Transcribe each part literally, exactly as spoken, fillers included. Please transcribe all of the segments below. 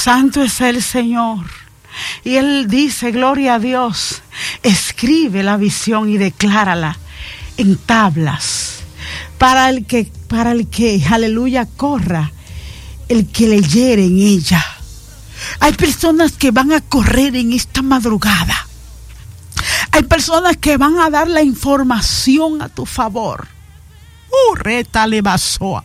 Santo es el Señor. Y Él dice, gloria a Dios, escribe la visión y declárala en tablas, para el que, para el que, aleluya, corra, el que leyere en ella. Hay personas que van a correr en esta madrugada. Hay personas que van a dar la información a tu favor. Uh, reta le basoa.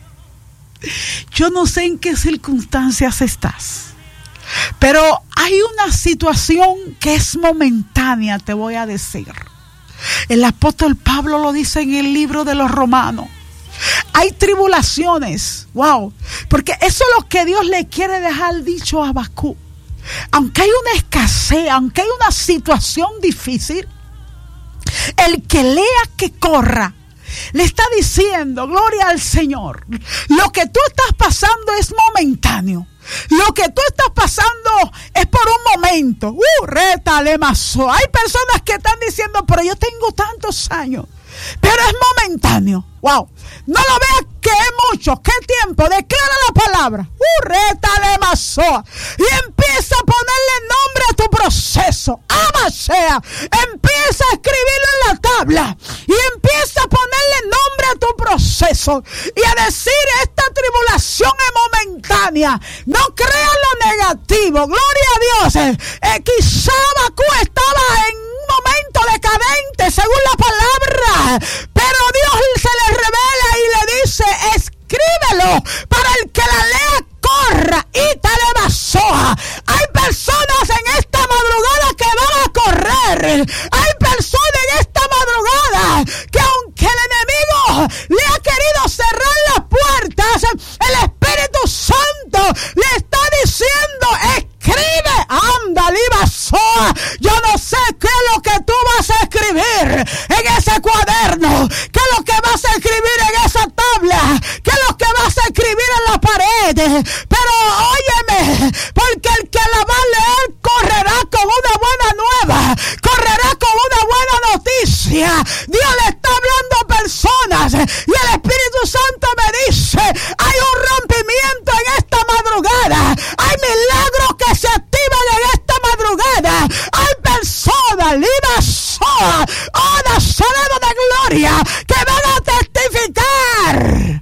Yo no sé en qué circunstancias estás, pero hay una situación que es momentánea, te voy a decir. El apóstol Pablo lo dice en el libro de los Romanos. Hay tribulaciones, wow, porque eso es lo que Dios le quiere dejar dicho a Habacuc. Aunque hay una escasez, aunque hay una situación difícil, el que lea que corra, le está diciendo, gloria al Señor, lo que tú estás pasando es momentáneo. Lo que tú estás pasando es por un momento. Uh, reta le mazo. Hay personas que están diciendo, pero yo tengo tantos años, pero es momentáneo. Wow. No lo veas que es mucho, qué tiempo. Declara la palabra. Uh, reta le mazo. Y empieza a ponerle nombre a tu proceso. Ama sea. Empieza a escribirlo en la tabla. Y empieza a ponerle nombre a tu proceso. Y a decir, esta tribulación es momentánea. No creas lo negativo. Gloria a Dios. Eh, eh, quizá Habacuc estaba en un momento decadente, según la palabra. Pero Dios se le revela y le dice, escríbelo para el que la lea corra y te le basoa. Hay personas en esta madrugada que van a correr. Hay personas en esta madrugada que aunque el enemigo le ha querido cerrar las puertas, el Espíritu Santo le está diciendo, escribe, anda, libasoa. Yo no sé qué es lo que tú vas a escribir en ese cuaderno